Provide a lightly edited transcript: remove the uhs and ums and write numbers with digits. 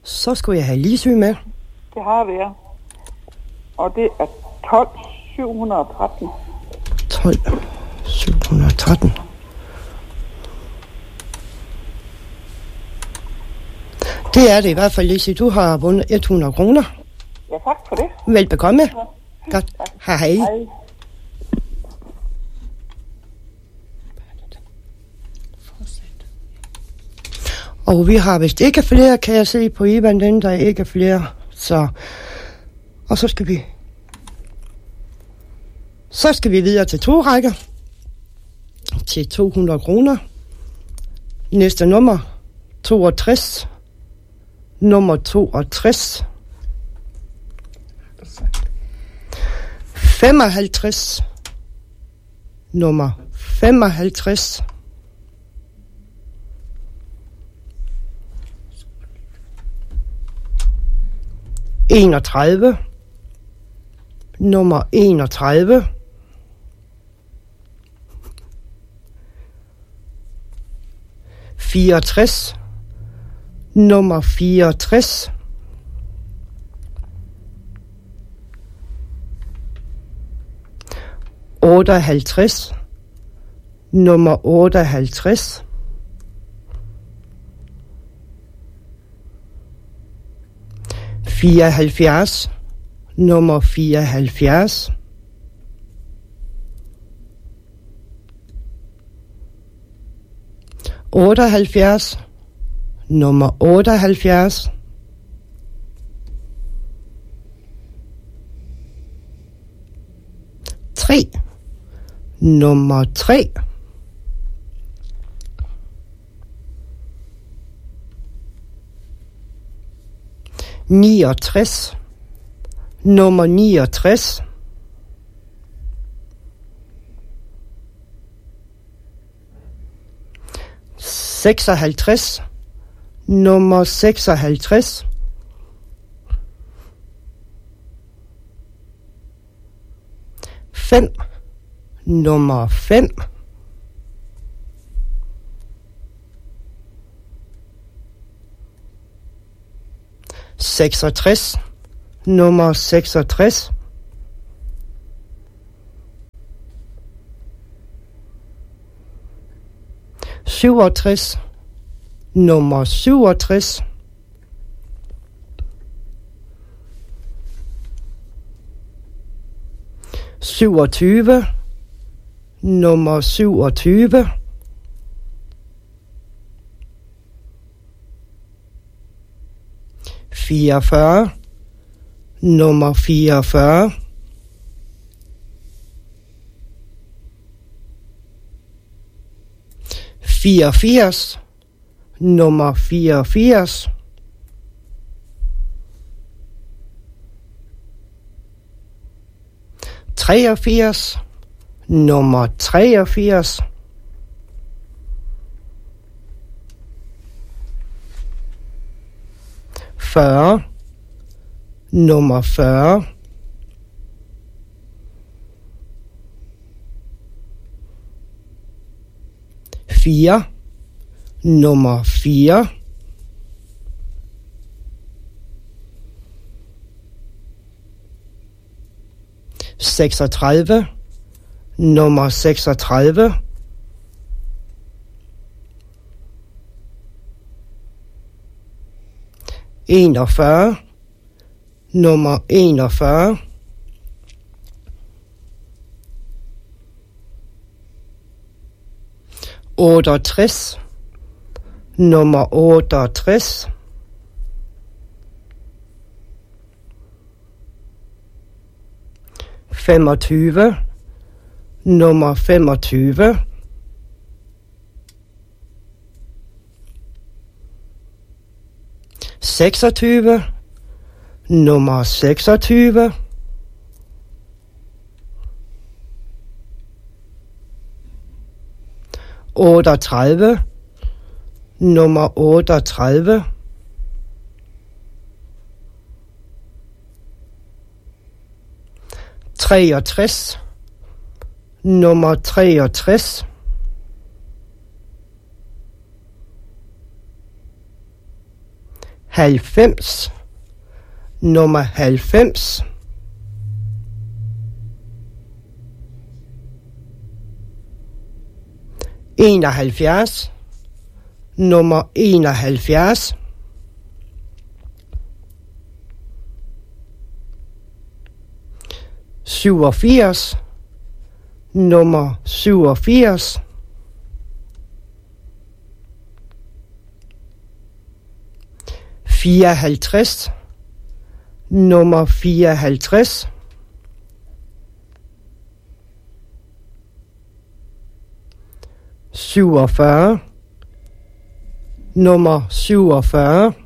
Så skulle jeg have Lisø med. Det har vi, ja. Og det er 12.713. 12.713. Det er det i hvert fald, Lise. Du har vundet 100 kroner. Ja, tak for det. Velbekomme. Ja. Godt. Hej. Hej. Og vi har vist ikke flere, kan jeg se på Ivan, den der er ikke flere. Og så skal vi videre til 2 rækker. Til 200 kroner. Næste nummer 62. Nummer 62. 55. Nummer 55. 31. Nummer 31. 64. Nummer 64. 58. Nummer 58. 74. Nummer 74. 78. Nummer 78. 3. Nummer 3. 69. Nummer 69. 56. Nummer 56. 5. Nummer 5. 66. Nummer 66. 67. Nummer 67. 27. Nummer 27. 44. Nummer 44. 84. Nummer 84. 83. Nummer 83. 40. Nummer 40. 4. Nummer 4. 36. Nummer 36. 41. Nummer 41. 68. Nummer 68. 25. Nummer 25. 26. Nummer 26. 38. Nummer 38. 63. Nummer 63. 50. 90, nummer 90. 71, nummer 71. 87, nummer 87. 54, nummer 54. 47, nummer 47.